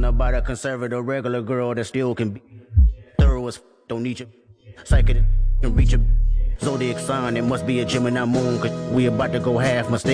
Something about a conservative regular girl that still can be thorough as don't need you. Psychic can reach a zodiac sign. It must be a Gemini moon, cause we about to go half mistake.